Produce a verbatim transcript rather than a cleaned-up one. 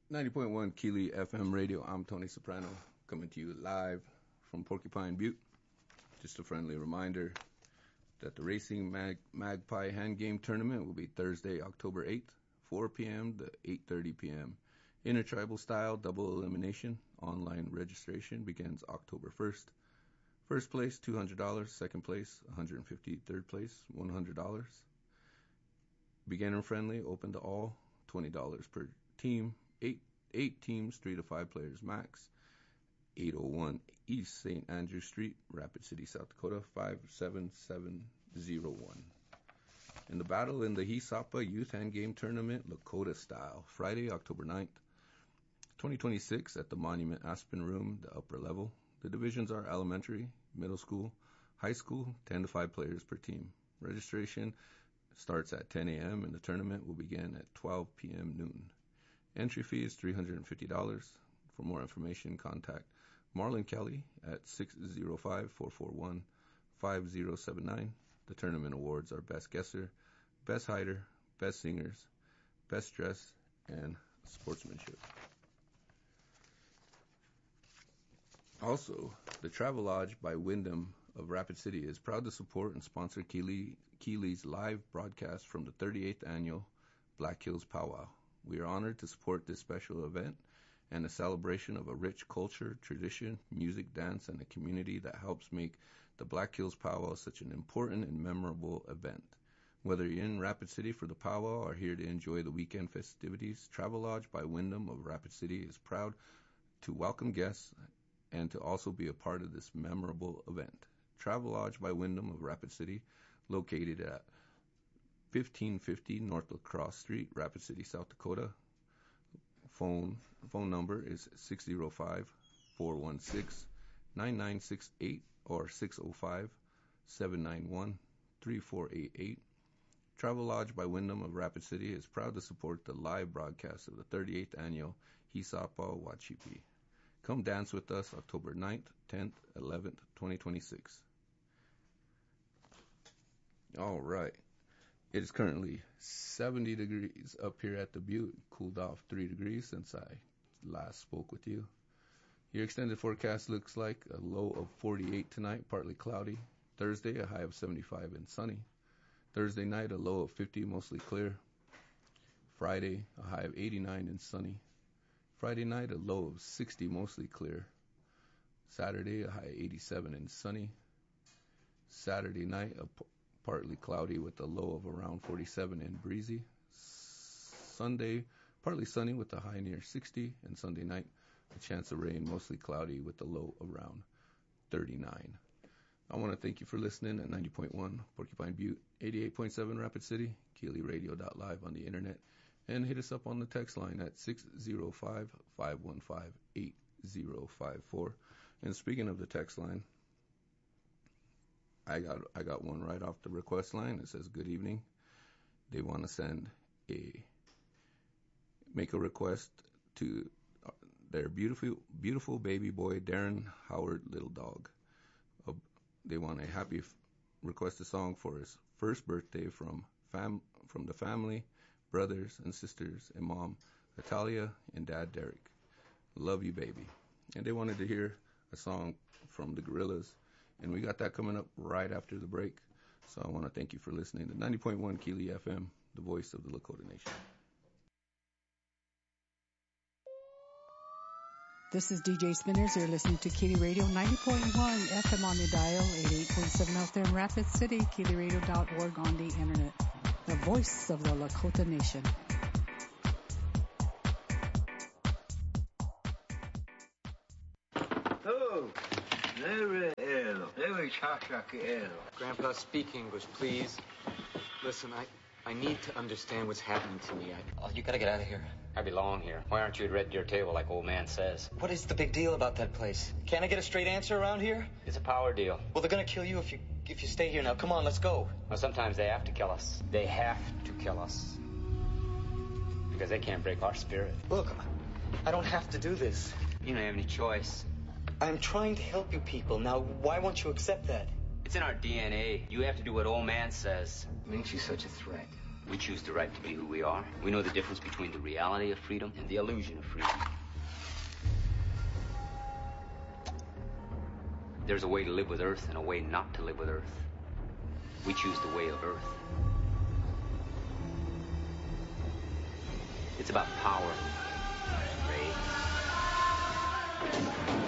ninety point one Keely F M Radio. I'm Tony Soprano, coming to you live from Porcupine Butte. Just a friendly reminder that the Racing Mag- Magpie Hand Game Tournament will be Thursday, October eighth, four p.m. to eight thirty p.m. Intertribal style double elimination. Online registration begins October first. First place, two hundred dollars. Second place, one hundred fifty dollars. Third place, one hundred dollars. Beginner friendly, open to all, twenty dollars per team. Eight, eight teams, three to five players max. eight oh one East Saint Andrew Street, Rapid City, South Dakota, five seven seven oh one. In the battle in the Hisapa Youth Hand Game Tournament, Lakota style, Friday, October ninth, twenty twenty-six at the Monument Aspen Room, the upper level. The divisions are elementary, middle school, high school, ten to five players per team. Registration starts at ten a.m. and the tournament will begin at twelve p.m. noon. Entry fee is three hundred fifty dollars. For more information, contact Marlon Kelly at six oh five, four four one, five oh seven nine. The tournament awards are Best Guesser, Best Hider, Best Singers, Best Dress, and Sportsmanship. Also, the Travelodge by Wyndham of Rapid City is proud to support and sponsor Keely, Keely's live broadcast from the thirty-eighth Annual Black Hills Powwow. We are honored to support this special event and a celebration of a rich culture, tradition, music, dance, and a community that helps make the Black Hills Powwow such an important and memorable event. Whether you're in Rapid City for the powwow or here to enjoy the weekend festivities, Travelodge by Wyndham of Rapid City is proud to welcome guests and to also be a part of this memorable event. Travelodge by Wyndham of Rapid City, located at fifteen fifty North La Crosse Street, Rapid City, South Dakota. Phone phone number is six oh five, four one six, nine nine six eight or six oh five, seven nine one, three four eight eight. Travelodge by Wyndham of Rapid City is proud to support the live broadcast of the thirty-eighth Annual Hisapa Wachipi. Come dance with us October ninth, tenth, eleventh, twenty twenty-six. All right. It is currently seventy degrees up here at the Butte. Cooled off three degrees since I last spoke with you. Your extended forecast looks like a low of forty-eight tonight, partly cloudy. Thursday, a high of seventy-five and sunny. Thursday night, a low of fifty, mostly clear. Friday, a high of eighty-nine and sunny. Friday night, a low of sixty, mostly clear. Saturday, a high of eighty-seven and sunny. Saturday night, a partly cloudy with a low of around forty-seven and breezy. Sunday, partly sunny with a high near sixty. And Sunday night, a chance of rain, mostly cloudy with a low around thirty-nine. I want to thank you for listening at ninety point one Porcupine Butte, eighty-eight point seven Rapid City, Keely Radio dot live on the internet, and hit us up on the text line at six oh five, five one five, eight oh five four. And speaking of the text line, I got I got one right off the request line. It says, good evening. They want to send a, make a request to their beautiful beautiful baby boy, Darren Howard Little Dog. Uh, they want a happy, request a song for his first birthday from fam from the family, brothers and sisters, and mom, Natalia, and dad, Derek. Love you, baby. And they wanted to hear a song from the Gorillas. And we got that coming up right after the break. So I want to thank you for listening to ninety point one Keely F M, the voice of the Lakota Nation. This is D J Spinners. You're listening to Keely Radio ninety point one F M on the dial, eighty-eight point seven out there in Rapid City, keely radio dot org on the internet. The voice of the Lakota Nation. Oh, very ill, very ill. Grandpa, speak English, please. Listen, I, I need to understand what's happening to me. I... Oh, you gotta get out of here. I belong here. Why aren't you at Red Deer Table like old man says? What is the big deal about that place? Can't I get a straight answer around here? It's a power deal. Well, they're gonna kill you if you if you stay here now. Come on, let's go. Well, sometimes they have to kill us. They have to kill us. Because they can't break our spirit. Look, I don't have to do this. You don't have any choice. I'm trying to help you people. Now, why won't you accept that? It's in our D N A. You have to do what old man says. Makes you such a threat. We choose the right to be who we are. We know the difference between the reality of freedom and the illusion of freedom. There's a way to live with Earth and a way not to live with Earth. We choose the way of Earth. It's about power, Ray.